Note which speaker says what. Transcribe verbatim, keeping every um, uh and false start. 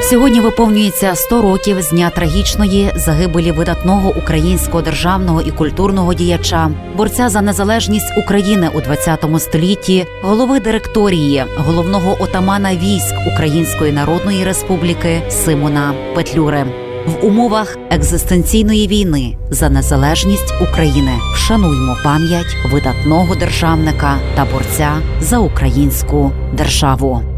Speaker 1: Сьогодні виповнюється сто років з дня трагічної загибелі видатного українського державного і культурного діяча, борця за незалежність України у ХХ столітті, голови директорії, головного отамана військ Української Народної Республіки Симона Петлюри. В умовах екзистенційної війни за незалежність України вшануймо пам'ять видатного державника та борця за українську державу.